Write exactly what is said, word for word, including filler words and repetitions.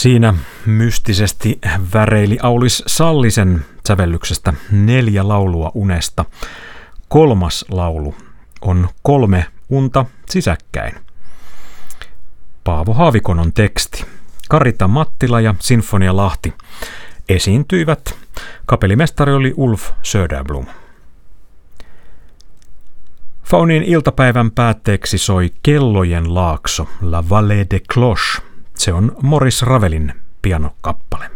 Siinä mystisesti väreili Aulis Sallisen sävellyksestä Neljä laulua unesta. Kolmas laulu on Kolme unta sisäkkäin. Paavo Haavikonon teksti. Karita Mattila ja Sinfonia Lahti esiintyivät. Kapellimestari oli Ulf Söderblom. Faunin iltapäivän päätteeksi soi Kellojen laakso, La Vallée des Cloches. Se on Maurice Ravelin pianokappale.